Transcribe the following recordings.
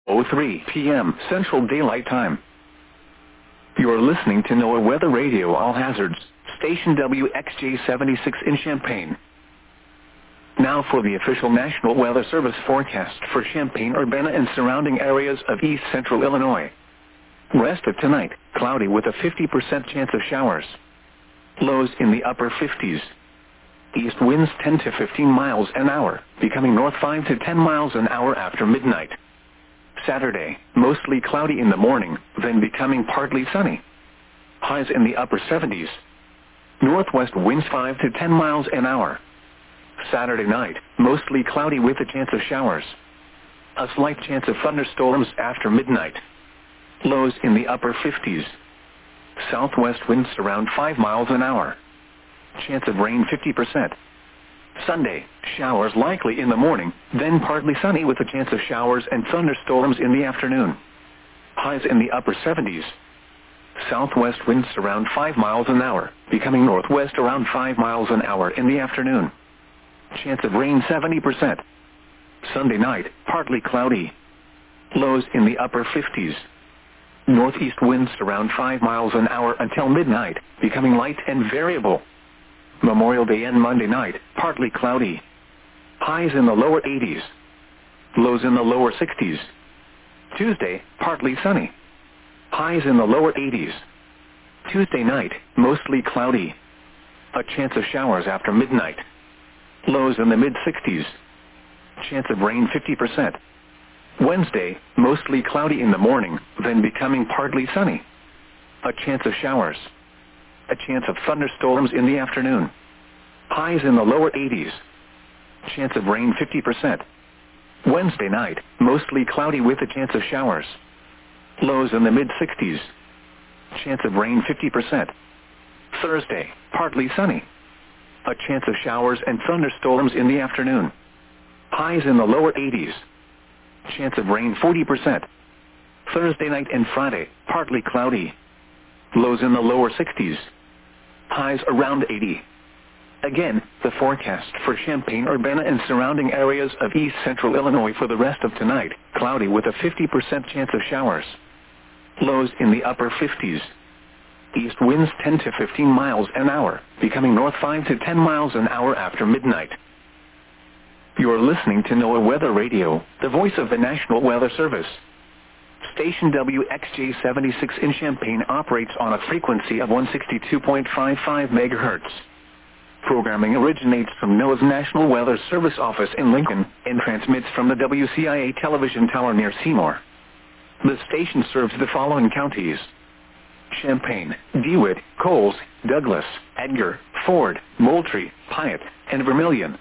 3 p.m. Central Daylight Time. You're listening to NOAA Weather Radio All Hazards, station WXJ76 in Champaign. Now for the official National Weather Service forecast for Champaign-Urbana and surrounding areas of east central Illinois. Rest of tonight, cloudy with a 50% chance of showers. Lows in the upper 50s. East winds 10 to 15 miles an hour, becoming north 5 to 10 miles an hour after midnight. Saturday, mostly cloudy in the morning, then becoming partly sunny. Highs in the upper 70s. Northwest winds 5 to 10 miles an hour. Saturday night, mostly cloudy with a chance of showers. A slight chance of thunderstorms after midnight. Lows in the upper 50s. Southwest winds around 5 miles an hour. Chance of rain 50%. Sunday, showers likely in the morning, then partly sunny with a chance of showers and thunderstorms in the afternoon. Highs in the upper 70s. Southwest winds around 5 miles an hour, becoming northwest around 5 miles an hour in the afternoon. Chance of rain 70%. Sunday night, partly cloudy. Lows in the upper 50s. Northeast winds around 5 miles an hour until midnight, becoming light and variable. Memorial Day and Monday night, partly cloudy. Highs in the lower 80s. Lows in the lower 60s. Tuesday, partly sunny. Highs in the lower 80s. Tuesday night, mostly cloudy. A chance of showers after midnight. Lows in the mid-60s. Chance of rain 50%. Wednesday, mostly cloudy in the morning, then becoming partly sunny. A chance of showers. A chance of thunderstorms in the afternoon. Highs in the lower 80s. Chance of rain 50%. Wednesday night, mostly cloudy with a chance of showers. Lows in the mid-60s. Chance of rain 50%. Thursday, partly sunny. A chance of showers and thunderstorms in the afternoon. Highs in the lower 80s. Chance of rain 40%. Thursday night and Friday, partly cloudy. Lows in the lower 60s. Highs around 80. Again, the forecast for Champaign-Urbana and surrounding areas of east central Illinois for the rest of tonight, cloudy with a 50% chance of showers. Lows in the upper 50s. East winds 10 to 15 miles an hour, becoming north 5 to 10 miles an hour after midnight. You're listening to NOAA Weather Radio, the voice of the National Weather Service. Station WXJ76 in Champaign operates on a frequency of 162.55 MHz. Programming originates from NOAA's National Weather Service office in Lincoln and transmits from the WCIA television tower near Seymour. The station serves the following counties: Champaign, DeWitt, Coles, Douglas, Edgar, Ford, Moultrie, Piatt, and Vermilion.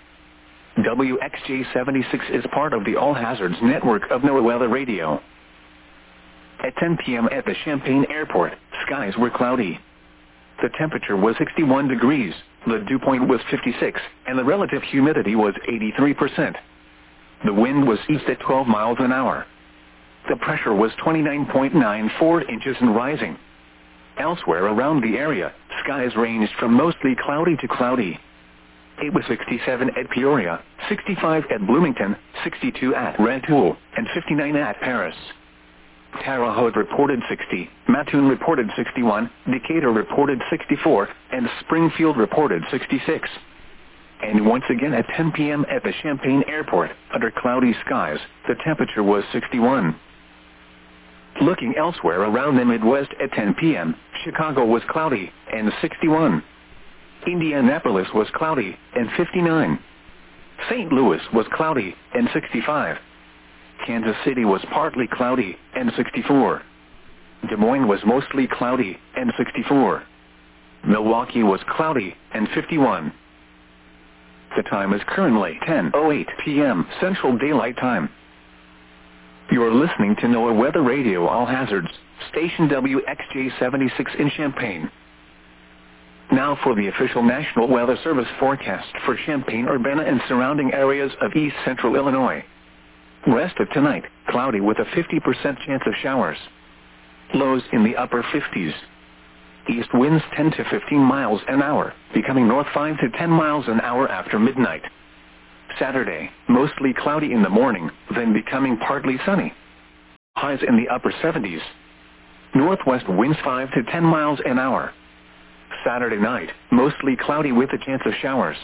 WXJ76 is part of the All Hazards network of NOAA Weather Radio. At 10 p.m. at the Champaign Airport, skies were cloudy. The temperature was 61 degrees, the dew point was 56, and the relative humidity was 83%. The wind was east at 12 miles an hour. The pressure was 29.94 inches and rising. Elsewhere around the area, skies ranged from mostly cloudy to cloudy. It was 67 at Peoria, 65 at Bloomington, 62 at Rantoul, and 59 at Paris. Terre Haute reported 60, Mattoon reported 61, Decatur reported 64, and Springfield reported 66. And once again at 10 p.m. at the Champaign Airport, under cloudy skies, the temperature was 61. Looking elsewhere around the Midwest at 10 p.m., Chicago was cloudy, and 61. Indianapolis was cloudy, and 59. St. Louis was cloudy, and 65. Kansas City was partly cloudy, and 64. Des Moines was mostly cloudy, and 64. Milwaukee was cloudy, and 51. The time is currently 10:08 p.m. Central Daylight Time. You're listening to NOAA Weather Radio All Hazards, station WXJ76 in Champaign. Now for the official National Weather Service forecast for Champaign-Urbana and surrounding areas of east central Illinois. Rest of tonight, cloudy with a 50% chance of showers. Lows in the upper 50s. East winds 10 to 15 miles an hour, becoming north 5 to 10 miles an hour after midnight. Saturday, mostly cloudy in the morning, then becoming partly sunny. Highs in the upper 70s. Northwest winds 5 to 10 miles an hour. Saturday night, mostly cloudy with a chance of showers.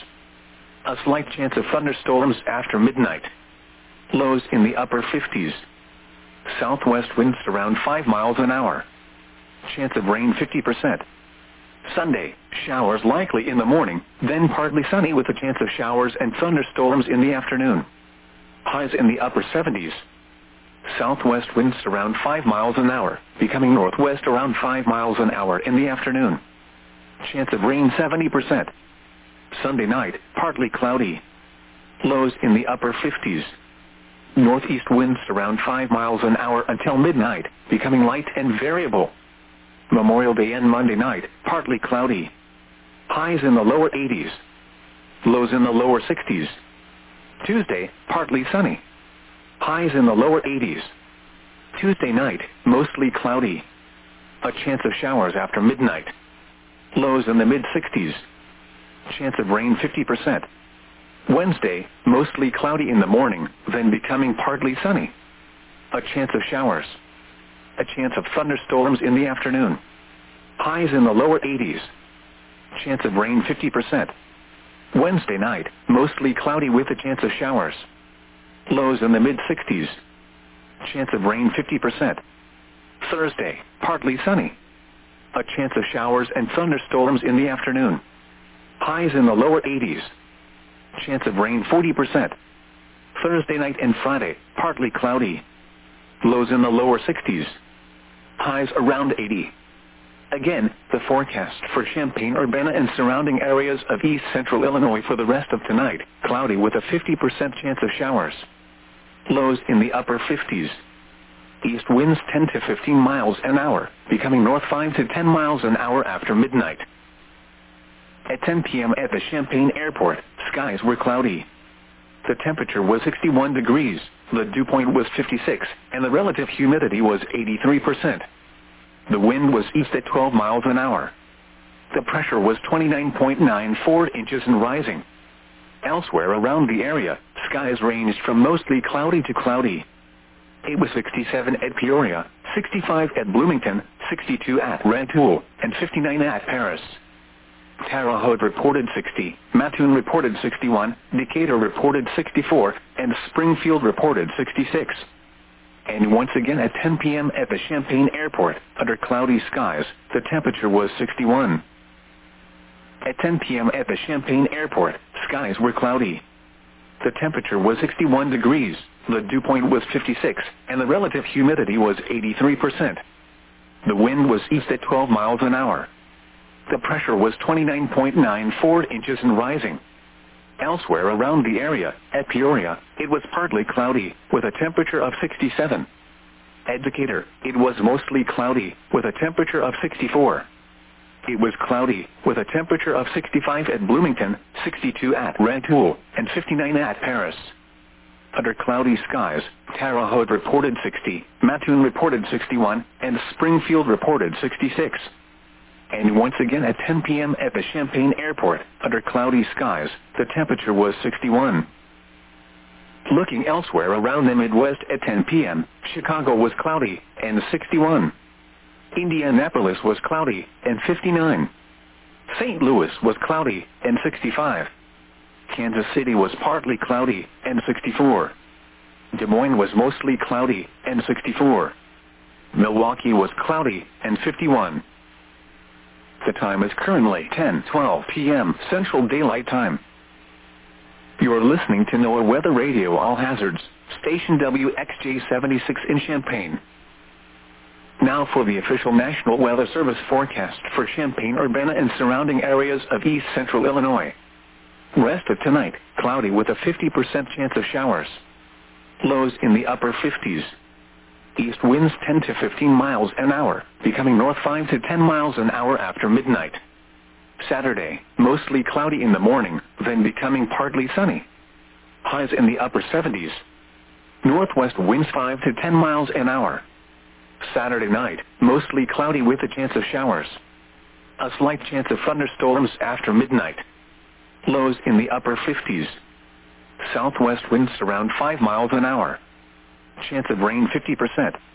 A slight chance of thunderstorms after midnight. Lows in the upper 50s. Southwest winds around 5 miles an hour. Chance of rain 50%. Sunday, showers likely in the morning, then partly sunny with a chance of showers and thunderstorms in the afternoon. Highs in the upper 70s. Southwest winds around 5 miles an hour, becoming northwest around 5 miles an hour in the afternoon. Chance of rain 70%. Sunday night, partly cloudy. Lows in the upper 50s. Northeast winds around 5 miles an hour until midnight, becoming light and variable. Memorial Day and Monday night, partly cloudy. Highs in the lower 80s. Lows in the lower 60s. Tuesday, partly sunny. Highs in the lower 80s. Tuesday night, mostly cloudy. A chance of showers after midnight. Lows in the mid-60s. Chance of rain 50%. Wednesday, mostly cloudy in the morning, then becoming partly sunny. A chance of showers. A chance of thunderstorms in the afternoon. Highs in the lower 80s. Chance of rain 50%. Wednesday night, mostly cloudy with a chance of showers. Lows in the mid-60s. Chance of rain 50%. Thursday, partly sunny. A chance of showers and thunderstorms in the afternoon. Highs in the lower 80s. Chance of rain 40%. Thursday night and Friday, partly cloudy. Lows in the lower 60s. Highs around 80. Again, the forecast for Champaign-Urbana and surrounding areas of east central Illinois for the rest of tonight, cloudy with a 50% chance of showers. Lows in the upper 50s. East winds 10 to 15 miles an hour, becoming north 5 to 10 miles an hour after midnight. At 10 p.m. at the Champaign Airport, skies were cloudy. The temperature was 61 degrees, the dew point was 56, and the relative humidity was 83%. The wind was east at 12 miles an hour. The pressure was 29.94 inches and rising. Elsewhere around the area, skies ranged from mostly cloudy to cloudy. It was 67 at Peoria, 65 at Bloomington, 62 at Rantoul, and 59 at Paris. Terre Haute reported 60, Mattoon reported 61, Decatur reported 64, and Springfield reported 66. And once again at 10 p.m. at the Champaign Airport, under cloudy skies, the temperature was 61. At 10 p.m. at the Champaign Airport, skies were cloudy. The temperature was 61 degrees, the dew point was 56, and the relative humidity was 83%. The wind was east at 12 miles an hour. The pressure was 29.94 inches and rising. Elsewhere around the area, at Peoria, it was partly cloudy, with a temperature of 67. At Decatur, it was mostly cloudy, with a temperature of 64. It was cloudy, with a temperature of 65 at Bloomington, 62 at Rantoul, and 59 at Paris. Under cloudy skies, Terre Haute reported 60, Mattoon reported 61, and Springfield reported 66. And once again at 10 p.m. at the Champaign Airport, under cloudy skies, the temperature was 61. Looking elsewhere around the Midwest at 10 p.m., Chicago was cloudy, and 61. Indianapolis was cloudy, and 59. St. Louis was cloudy, and 65. Kansas City was partly cloudy, and 64. Des Moines was mostly cloudy, and 64. Milwaukee was cloudy, and 51. The time is currently 10:12 p.m. Central Daylight Time. You are listening to NOAA Weather Radio All Hazards, Station WXJ76 in Champaign. Now for the official National Weather Service forecast for Champaign-Urbana and surrounding areas of east central Illinois. Rest of tonight, cloudy with a 50% chance of showers. Lows in the upper 50s. East winds 10 to 15 miles an hour, becoming north 5 to 10 miles an hour after midnight. Saturday, mostly cloudy in the morning, then becoming partly sunny. Highs in the upper 70s. Northwest winds 5 to 10 miles an hour. Saturday night, mostly cloudy with a chance of showers. A slight chance of thunderstorms after midnight. Lows in the upper 50s. Southwest winds around 5 miles an hour. Chance of rain 50%.